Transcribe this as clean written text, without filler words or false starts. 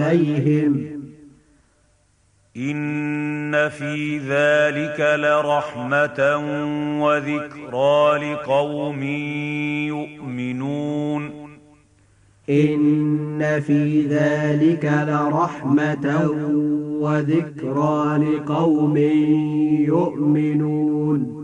عليهم إن في ذلك لرحمة وذكرى لقوم يؤمنون إن في ذلك لرحمة وذكرى لقوم يؤمنون